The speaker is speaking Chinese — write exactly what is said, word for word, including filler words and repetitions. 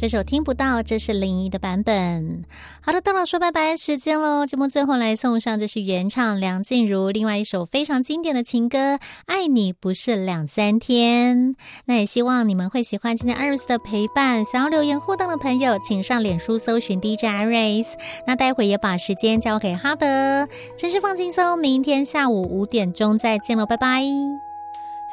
这首听不到，这是林忆的版本。好的，到了说拜拜时间咯，节目最后来送上，这是原唱梁静茹另外一首非常经典的情歌《爱你不是两三天》。那也希望你们会喜欢今天 Iris 的陪伴，想要留言互动的朋友请上脸书搜寻 D J Iris。 那待会也把时间交给哈德，真是放轻松，明天下午五点钟再见咯，拜拜。